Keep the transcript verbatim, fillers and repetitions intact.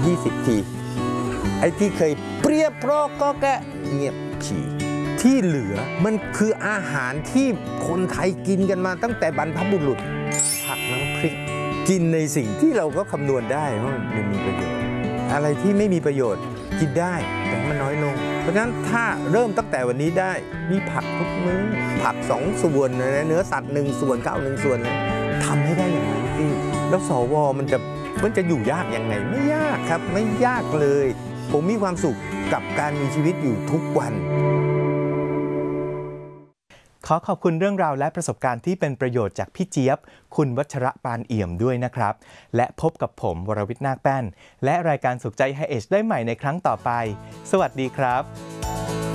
ยี่สิบทีไอ้ที่เคยเปรี้ยโปรก็แกะเงียบฉี่ที่เหลือมันคืออาหารที่คนไทยกินกันมาตั้งแต่บรรพบุรุษผักน้ำพริกกินในสิ่งที่เราก็คำนวณได้ว่ามันมีประโยชน์อะไรที่ไม่มีประโยชน์กินได้แต่มันน้อยลงเพราะฉะนั้นถ้าเริ่มตั้งแต่วันนี้ได้มีผักทุกมื้อผักสองส่วนนะเนื้อสัตว์หนึ่งส่วนข้าวหนึ่งส่วนเลยทำให้ได้อย่างนั้นสิแล้วสวมันจะมันจะอยู่ยากยังไงไม่ยากครับไม่ยากเลยผมมีความสุขกับการมีชีวิตอยู่ทุกวันขอขอบคุณเรื่องราวและประสบการณ์ที่เป็นประโยชน์จากพี่เจี๊ยบคุณวัชระปานเอี่ยมด้วยนะครับและพบกับผมวรวิทย์นาคแป้นและรายการสุขใจไฮเอจได้ใหม่ในครั้งต่อไปสวัสดีครับ